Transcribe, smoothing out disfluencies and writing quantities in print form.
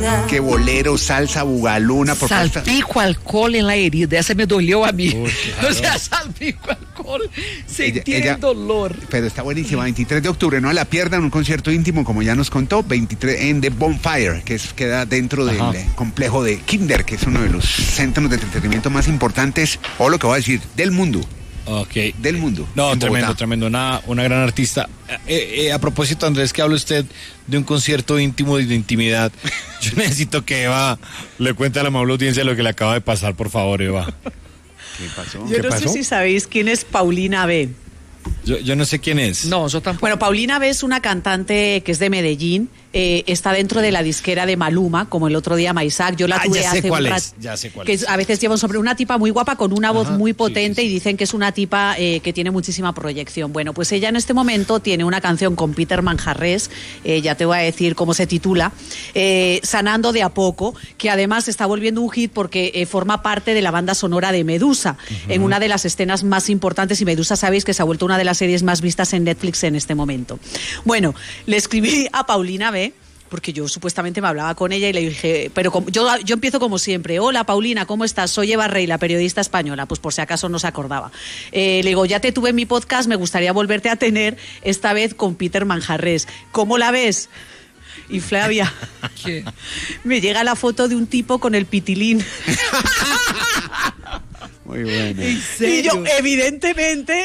Que bolero, salsa, bugaluna, salpico alcohol en la herida, esa me dolió a mí. O sea, salpico alcohol, sentir el dolor. Pero está buenísima, 23 de octubre, no la pierdan, un concierto íntimo, como ya nos contó, 23 en The Bonfire, que queda dentro del complejo de Kinder, que es uno de los centros de entretenimiento más importantes, o lo que voy a decir, del mundo. Okay. Del mundo. No, tremendo, una gran artista. A propósito, Andrés, que habla usted de un concierto íntimo y de intimidad, yo necesito que Eva le cuente a la amable audiencia lo que le acaba de pasar, por favor, Eva. ¿Qué pasó? Yo no sé si sabéis quién es Paulina B. Yo no sé quién es. No, yo tampoco. Bueno, Paulina B es una cantante que es de Medellín, está dentro de la disquera de Maluma, como el otro día Maisak. Yo la tuve hace un rato. Ya sé cuál que es. A veces lleva un sombrero, una tipa muy guapa con una voz muy potente, sí. Y dicen que es una tipa que tiene muchísima proyección. Bueno, pues ella en este momento tiene una canción con Peter Manjarrés, ya te voy a decir cómo se titula, Sanando de a poco, que además está volviendo un hit porque forma parte de la banda sonora de Medusa, en una de las escenas más importantes, y Medusa sabéis que se ha vuelto una de las series más vistas en Netflix en este momento. Bueno, le escribí a Paulina B, porque yo supuestamente me hablaba con ella y le dije, pero yo empiezo como siempre: hola Paulina, ¿cómo estás? Soy Eva Rey, la periodista española, pues por si acaso no se acordaba. Le digo, ya te tuve en mi podcast, me gustaría volverte a tener, esta vez con Peter Manjarrés. ¿Cómo la ves? Y Flavia, ¿qué? Me llega la foto de un tipo con el pitilín. Muy bueno. Y yo, evidentemente...